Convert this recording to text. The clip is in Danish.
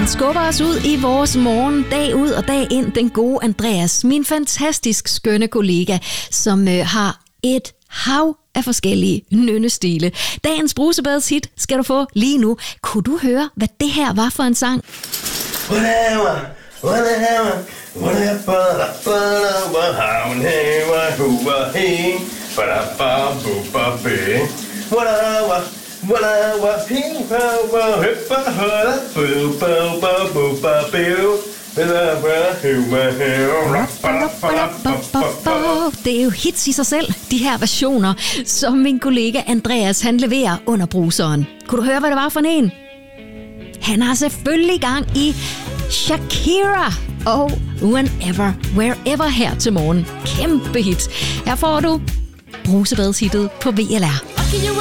skubber os ud i vores morgen, dag ud og dag ind. Den gode Andreas, min fantastisk skønne kollega, som har et hav af forskellige nynnestile. Dagens brusebadshit skal du få lige nu. Kunne du høre, hvad det her var for en sang? Det er jo hits i sig selv, de her versioner, som min kollega Andreas han leverer under bruseren. Kunne du høre, hvad det var for en? Han har selvfølgelig gang i Shakira og Whenever, Wherever her til morgen. Kæmpe hit. Her får du brusebadshittet på VLR.